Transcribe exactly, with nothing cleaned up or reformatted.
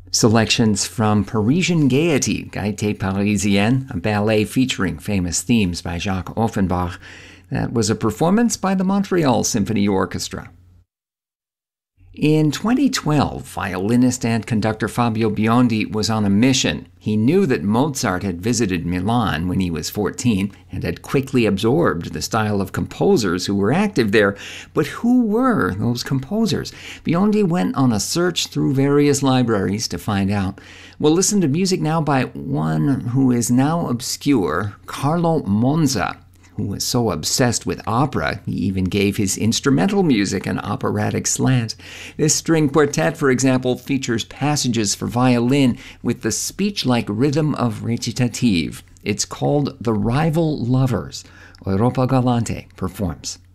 Selections from Parisian Gaiety, Gaieté Parisienne, a ballet featuring famous themes by Jacques Offenbach. That was a performance by the Montreal Symphony Orchestra. In twenty twelve, violinist and conductor Fabio Biondi was on a mission. He knew that Mozart had visited Milan when he was fourteen and had quickly absorbed the style of composers who were active there. But who were those composers? Biondi went on a search through various libraries to find out. We'll listen to music now by one who is now obscure, Carlo Monza, who was so obsessed with opera, he even gave his instrumental music an operatic slant. This string quartet, for example, features passages for violin with the speech-like rhythm of recitative. It's called The Rival Lovers. Europa Galante performs.